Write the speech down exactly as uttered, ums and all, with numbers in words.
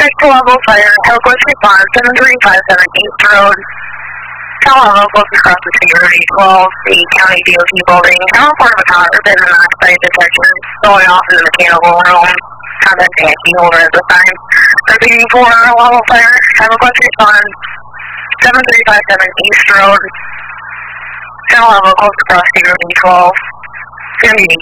to level fire, Hillcrest response, seven three five seven East Road. Hello, close across the security twelve, the county D O T building. I'm reporting a carbon monoxide detector going off in the mechanical room. Contacting a key holder at this time. Repeating for level fire, Hillcrest response, seven three five seven East Road. Hello, close across security twelve. It's going to be